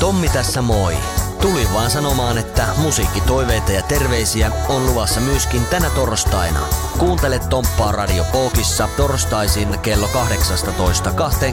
Tommi tässä moi. Tulin vaan sanomaan, että musiikkitoiveita ja terveisiä on luvassa myöskin tänä torstaina. Kuuntele Tomppaa Radio Pookissa torstaisin kello 18.20